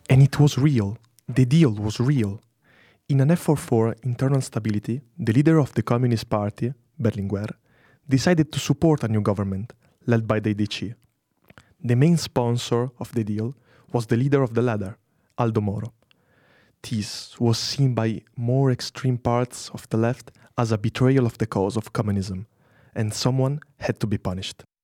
And it was real. The deal was real. In an effort for internal stability, the leader of the Communist Party, Berlinguer, decided to support a new government led by the EDC. The main sponsor of the deal was the leader of the latter, Aldo Moro. This was seen by more extreme parts of the left as a betrayal of the cause of communism, and someone had to be punished.